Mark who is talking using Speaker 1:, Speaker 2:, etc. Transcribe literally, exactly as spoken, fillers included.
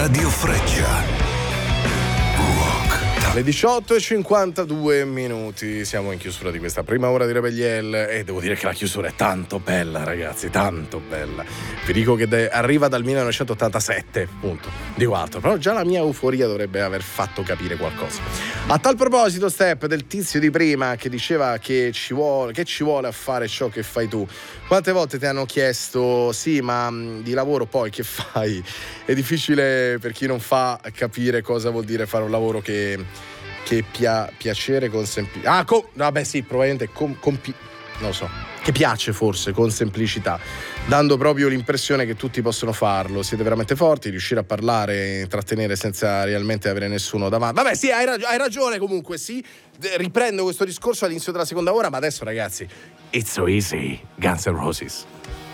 Speaker 1: Radio Freccia.
Speaker 2: Le diciotto e cinquantadue minuti, siamo in chiusura di questa prima ora di Rebelliel e devo dire che la chiusura è tanto bella, ragazzi, tanto bella. Vi dico che de- arriva dal millenovecentottantasette, punto, dico altro, però già la mia euforia dovrebbe aver fatto capire qualcosa. A tal proposito, Step, del tizio di prima che diceva che ci vuole, che ci vuole a fare ciò che fai tu, quante volte ti hanno chiesto, sì, ma mh, di lavoro poi che fai? È difficile per chi non fa capire cosa vuol dire fare un lavoro che, che pia, piacere con semplicità. Ah, com, vabbè sì, probabilmente com, compi, non lo so, che piace forse con semplicità, dando proprio l'impressione che tutti possono farlo. Siete veramente forti, riuscire a parlare, intrattenere senza realmente avere nessuno davanti. Vabbè sì, hai, rag- hai ragione comunque, sì. Riprendo questo discorso all'inizio della seconda ora, ma adesso ragazzi, It's So Easy, Guns N' Roses.